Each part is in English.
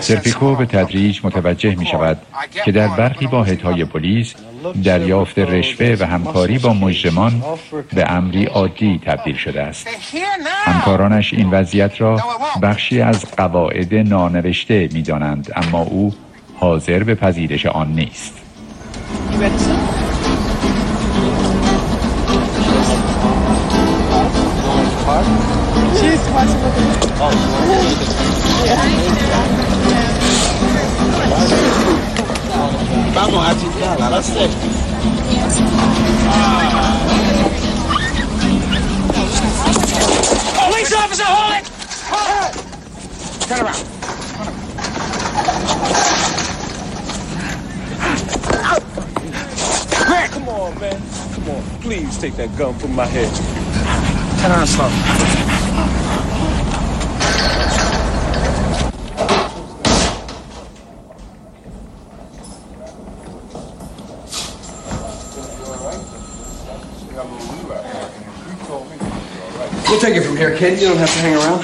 سرپیکو به تدریج متوجه می شود که در برخی واحدهای پلیس دریافت رشوه و همکاری با مجرمان به امری عادی تبدیل شده است. همکارانش این وضعیت را بخشی از قواعد نانوشته می دانند، اما او حاضر به پذیرش آن نیست. Vamos a citar a la sexta. Police officer, hold it! Turn around. Quick! Come on, man. Come on. Please take that gun from my head. Turn around slow. We'll take it from here, kid. You don't have to hang around.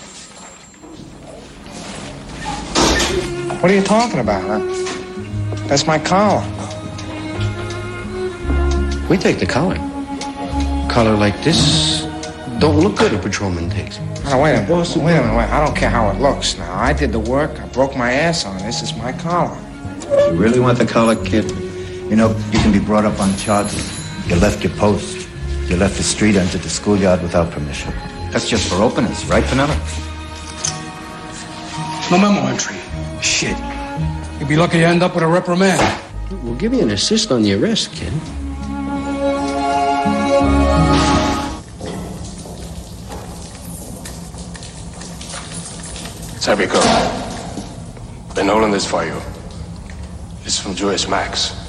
What are you talking about, huh? That's my collar. We take the collar. Collar like this don't look good a patrolman takes. Oh, wait a minute. I don't care how it looks now. I did the work. I broke my ass on this. It's my collar. You really want the collar, kid? You know, you can be brought up on charges. You left your post. You left the street, entered the schoolyard without permission. That's just for openers, right, Vanilla? No memo entry. Shit. You'd be lucky you end up with a reprimand. We'll give you an assist on the arrest, kid. Serpico, been holding this for you. It's from Joyce Max.